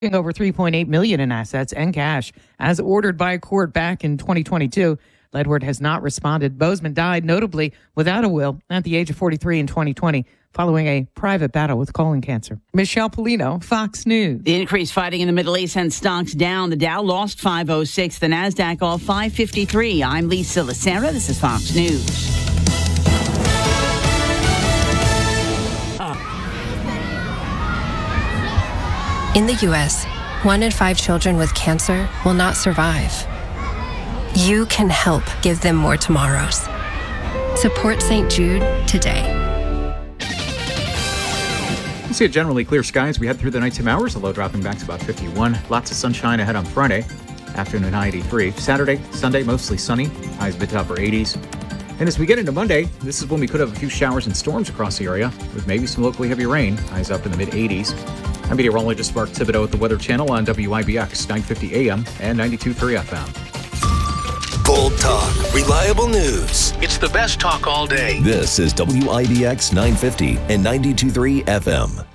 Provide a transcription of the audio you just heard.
over $3.8 million in assets and cash as ordered by a court back in 2022. Ledward has not responded. Bozeman died notably without a will at the age of 43 in 2020 following a private battle with colon cancer. Michelle Polino, Fox News. The increased fighting in the Middle East sent stocks down. The Dow lost 506. The Nasdaq off 553. I'm Lisa Lacera. This is Fox News. In the U.S., 1 in 5 children with cancer will not survive. You can help give them more tomorrows. Support St. Jude today. We'll see a generally clear sky as we head through the nighttime hours. The low dropping back to about 51. Lots of sunshine ahead on Friday. Afternoon high 83. Saturday, Sunday, mostly sunny. Highs mid to upper 80s. And as we get into Monday, this is when we could have a few showers and storms across the area with maybe some locally heavy rain. Highs up in the mid 80s. I'm meteorologist Mark Thibodeau at the Weather Channel on WIBX 950 AM and 92.3 FM. Bold talk, reliable news. It's the best talk all day. This is WIBX 950 and 92.3 FM.